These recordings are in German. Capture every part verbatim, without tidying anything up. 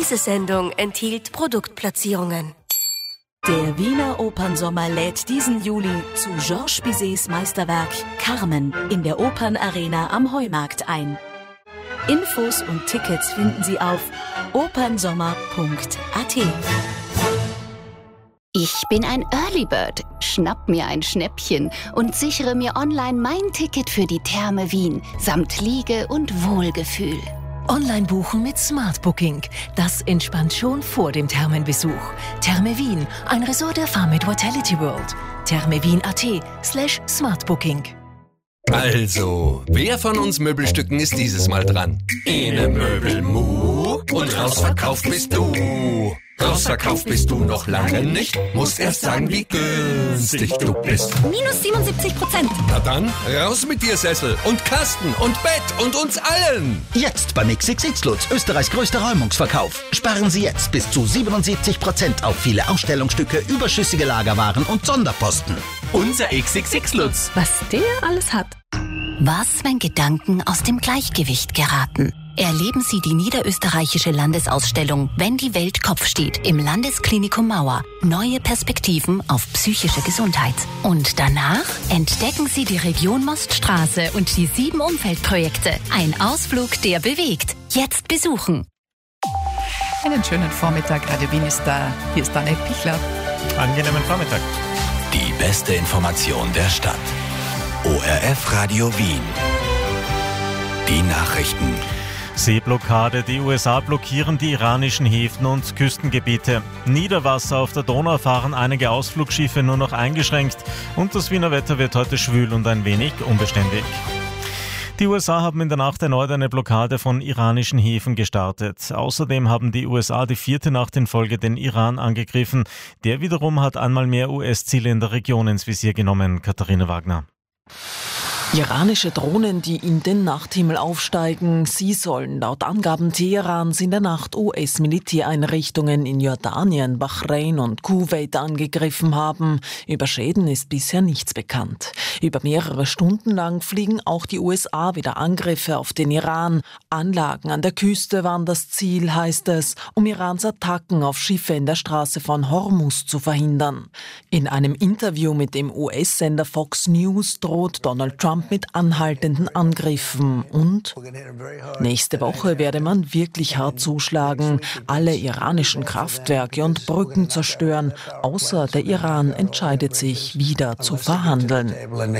Diese Sendung enthielt Produktplatzierungen. Der Wiener Opernsommer lädt diesen Juli zu Georges Bizets Meisterwerk Carmen in der Opernarena am Heumarkt ein. Infos und Tickets finden Sie auf opernsommer punkt a t. Ich bin ein Early Bird. Schnapp mir ein Schnäppchen und sichere mir online mein Ticket für die Therme Wien samt Liege und Wohlgefühl. Online buchen mit Smart Booking. Das entspannt schon vor dem Thermenbesuch. Therme Wien, ein Resort der Farm mit Vitality World. thermewien.at slash smartbooking. Also, wer von uns Möbelstücken ist dieses Mal dran? Ene Möbelmu und rausverkauft bist du. Rausverkauft bist du noch lange nicht. Musst erst sagen, wie günstig du bist. Minus siebenundsiebzig Prozent. Na dann, raus mit dir Sessel und Kasten und Bett und uns allen. Jetzt beim X X X Lutz, Österreichs größter Räumungsverkauf. Sparen Sie jetzt bis zu siebenundsiebzig Prozent auf viele Ausstellungsstücke, überschüssige Lagerwaren und Sonderposten. Unser X X X Lutz. Was der alles hat. Was, wenn Gedanken aus dem Gleichgewicht geraten? Erleben Sie die niederösterreichische Landesausstellung Wenn die Welt Kopf steht im Landesklinikum Mauer. Neue Perspektiven auf psychische Gesundheit. Und danach entdecken Sie die Region Moststraße und die sieben Umfeldprojekte. Ein Ausflug, der bewegt. Jetzt besuchen. Einen schönen Vormittag. Radio Wien ist da. Hier ist Daniel Pichler. Angenehmen Vormittag. Die beste Information der Stadt. O R F Radio Wien. Die Nachrichten. Seeblockade. Die U S A blockieren die iranischen Häfen und Küstengebiete. Niederwasser auf der Donau fahren einige Ausflugschiffe nur noch eingeschränkt. Und das Wiener Wetter wird heute schwül und ein wenig unbeständig. Die U S A haben in der Nacht erneut eine Blockade von iranischen Häfen gestartet. Außerdem haben die U S A die vierte Nacht in Folge den Iran angegriffen. Der wiederum hat einmal mehr U S-Ziele in der Region ins Visier genommen. Katharina Wagner. Iranische Drohnen, die in den Nachthimmel aufsteigen, sie sollen laut Angaben Teherans in der Nacht U S-Militäreinrichtungen in Jordanien, Bahrain und Kuwait angegriffen haben. Über Schäden ist bisher nichts bekannt. Über mehrere Stunden lang fliegen auch die U S A wieder Angriffe auf den Iran. Anlagen an der Küste waren das Ziel, heißt es, um Irans Attacken auf Schiffe in der Straße von Hormuz zu verhindern. In einem Interview mit dem U S-Sender Fox News droht Donald Trump mit anhaltenden Angriffen und nächste Woche werde man wirklich hart zuschlagen, alle iranischen Kraftwerke und Brücken zerstören, außer der Iran entscheidet sich wieder zu verhandeln.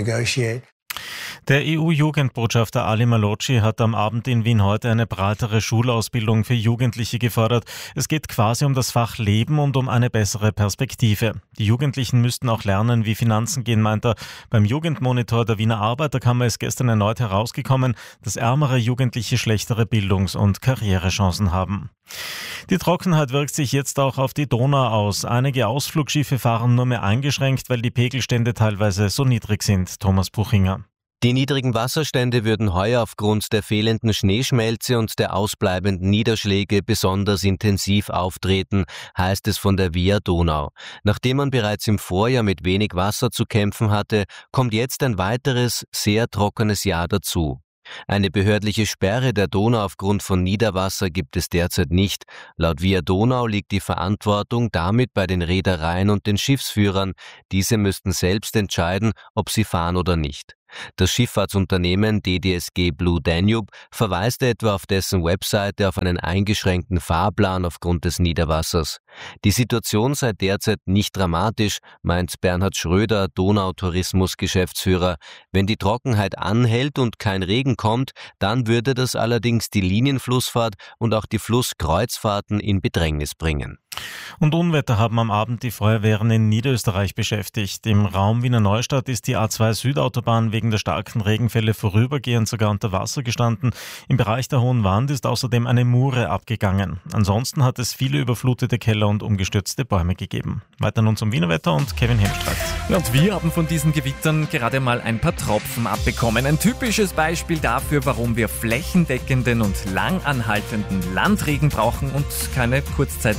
Der E U-Jugendbotschafter Ali Malocci hat am Abend in Wien heute eine breitere Schulausbildung für Jugendliche gefordert. Es geht quasi um das Fach Leben und um eine bessere Perspektive. Die Jugendlichen müssten auch lernen, wie Finanzen gehen, meint er. Beim Jugendmonitor der Wiener Arbeiterkammer ist gestern erneut herausgekommen, dass ärmere Jugendliche schlechtere Bildungs- und Karrierechancen haben. Die Trockenheit wirkt sich jetzt auch auf die Donau aus. Einige Ausflugschiffe fahren nur mehr eingeschränkt, weil die Pegelstände teilweise so niedrig sind. Thomas Buchinger. Die niedrigen Wasserstände würden heuer aufgrund der fehlenden Schneeschmelze und der ausbleibenden Niederschläge besonders intensiv auftreten, heißt es von der Via Donau. Nachdem man bereits im Vorjahr mit wenig Wasser zu kämpfen hatte, kommt jetzt ein weiteres, sehr trockenes Jahr dazu. Eine behördliche Sperre der Donau aufgrund von Niederwasser gibt es derzeit nicht. Laut Via Donau liegt die Verantwortung damit bei den Reedereien und den Schiffsführern. Diese müssten selbst entscheiden, ob sie fahren oder nicht. Das Schifffahrtsunternehmen D D S G Blue Danube verweist etwa auf dessen Webseite auf einen eingeschränkten Fahrplan aufgrund des Niederwassers. Die Situation sei derzeit nicht dramatisch, meint Bernhard Schröder, Donautourismus-Geschäftsführer. Wenn die Trockenheit anhält und kein Regen kommt, dann würde das allerdings die Linienflussfahrt und auch die Flusskreuzfahrten in Bedrängnis bringen. Und Unwetter haben am Abend die Feuerwehren in Niederösterreich beschäftigt. Im Raum Wiener Neustadt ist die A zwei Südautobahn wegen der starken Regenfälle vorübergehend sogar unter Wasser gestanden. Im Bereich der Hohen Wand ist außerdem eine Mure abgegangen. Ansonsten hat es viele überflutete Keller und umgestürzte Bäume gegeben. Weiter nun zum Wiener Wetter und Kevin Hemstreit. Ja, und wir haben von diesen Gewittern gerade mal ein paar Tropfen abbekommen. Ein typisches Beispiel dafür, warum wir flächendeckenden und langanhaltenden Landregen brauchen und keine kurzzeitigen heftigen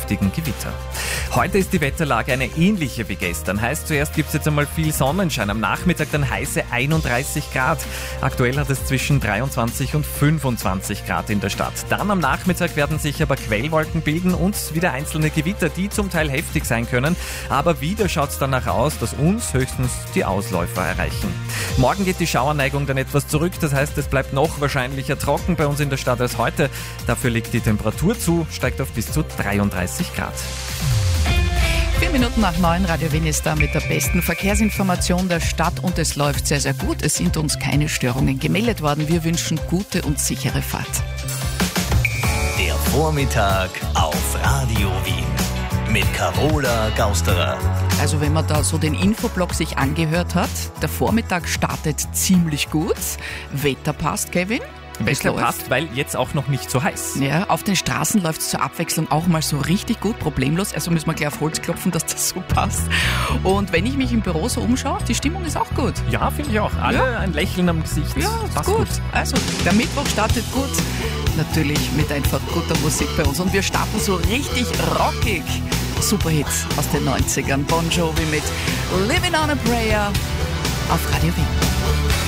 heftigen Gewitter. Heute ist die Wetterlage eine ähnliche wie gestern. Heißt, zuerst gibt es jetzt einmal viel Sonnenschein, am Nachmittag dann heiße einunddreißig Grad. Aktuell hat es zwischen dreiundzwanzig und fünfundzwanzig Grad in der Stadt. Dann am Nachmittag werden sich aber Quellwolken bilden und wieder einzelne Gewitter, die zum Teil heftig sein können. Aber wieder schaut es danach aus, dass uns höchstens die Ausläufer erreichen. Morgen geht die Schauerneigung dann etwas zurück, das heißt, es bleibt noch wahrscheinlicher trocken bei uns in der Stadt als heute. Dafür liegt die Temperatur zu, steigt auf bis zu dreiunddreißig Grad. Vier Minuten nach neun, Radio Wien ist da mit der besten Verkehrsinformation der Stadt und es läuft sehr, sehr gut. Es sind uns keine Störungen gemeldet worden. Wir wünschen gute und sichere Fahrt. Der Vormittag auf Radio Wien mit Carola Gausterer. Also wenn man da so den Infoblock sich angehört hat, der Vormittag startet ziemlich gut. Wetter passt, Kevin. Wetter passt, weil jetzt auch noch nicht so heiß. Ja, auf den Straßen läuft es zur Abwechslung auch mal so richtig gut, problemlos. Also müssen wir gleich auf Holz klopfen, dass das so passt. Und wenn ich mich im Büro so umschaue, die Stimmung ist auch gut. Ja, finde ich auch. Alle ja. ein Lächeln am Gesicht. Ja, passt gut. gut. Also der Mittwoch startet gut. Natürlich mit einfach guter Musik bei uns. Und wir starten so richtig rockig. Superhits aus den neunzigern. Bon Jovi mit Living on a Prayer auf Radio Wien.